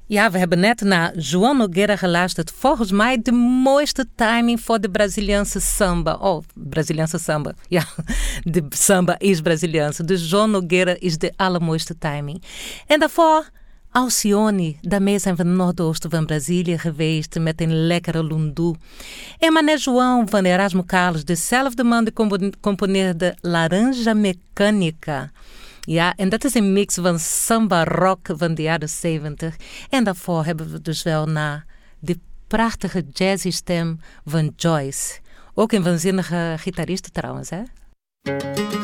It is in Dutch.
Ja, we hebben net naar João Nogueira geluisterd. Volgens mij de mooiste timing voor de Braziliaanse samba. Oh, Braziliaanse samba. Ja, de samba is Braziliaans. Dus João Nogueira is de allermooiste timing. En daarvoor Alcione. Daarmee zijn we in het noordoosten van Brazilië geweest met een lekkere lundu. En Mané João van Erasmo Carlos, dezelfde man die componeerde Laranja Mecânica. Ja, en dat is een mix van samba-rock van de jaren 70. En daarvoor hebben we dus wel naar de prachtige jazzy stem van Joyce. Ook een waanzinnige gitarist trouwens, hè?